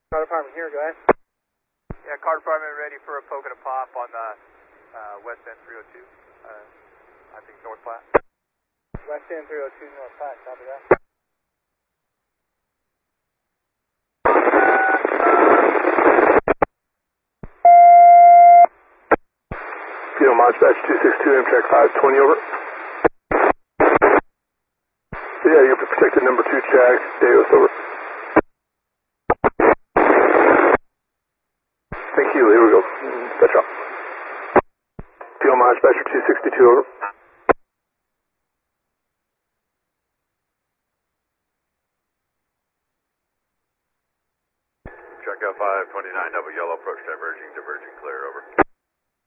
Car department here, go ahead. Yeah, car department ready for a poke and a pop on the west end 302. I think North Platte. West end 302 North Platte, copy that. Field Dispatch 262, Amtrak 520, over. Yeah, you're protected number 2, Jag, Davis, over. Thank you, here we go. Dispatch out. Field Dispatcher 262, over.